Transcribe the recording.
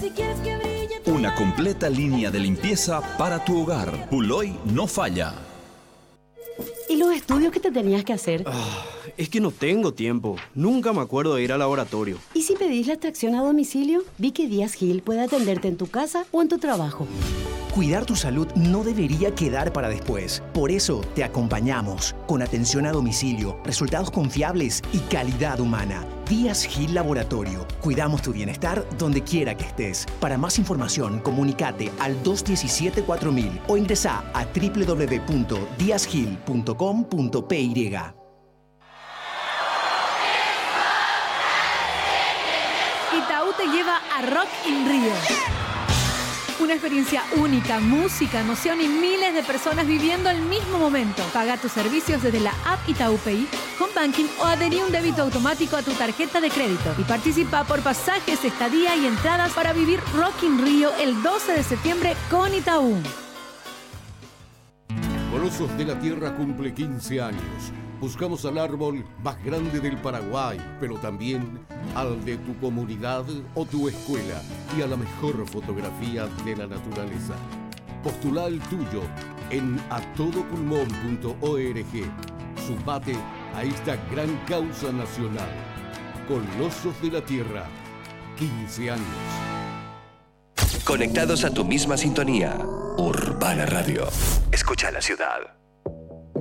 Una completa línea de limpieza para tu hogar. Puloy no falla. ¿Y los estudios que te tenías que hacer? Es que no tengo tiempo. Nunca me acuerdo de ir al laboratorio. ¿Y si pedís la extracción a domicilio? Vi que Díaz Gil puede atenderte en tu casa o en tu trabajo. Cuidar tu salud no debería quedar para después. Por eso te acompañamos con atención a domicilio, resultados confiables y calidad humana. Díaz Gil Laboratorio. Cuidamos tu bienestar donde quiera que estés. Para más información, comunícate al 217-4000 o ingresa a www.diazgil.com.py. Itaú te lleva a Rock in Rio. Una experiencia única, música, emoción y miles de personas viviendo el mismo momento. Paga tus servicios desde la app Itaú Pay, Home Banking o adherí un débito automático a tu tarjeta de crédito. Y participa por pasajes, estadía y entradas para vivir Rock in Rio el 12 de septiembre con Itaú. Colosos de la Tierra cumple 15 años. Buscamos al árbol más grande del Paraguay, pero también al de tu comunidad o tu escuela y a la mejor fotografía de la naturaleza. Postula el tuyo en atodopulmón.org. Sumate a esta gran causa nacional. Colosos de la Tierra, 15 años. Conectados a tu misma sintonía. Urbana Radio. Escucha la ciudad.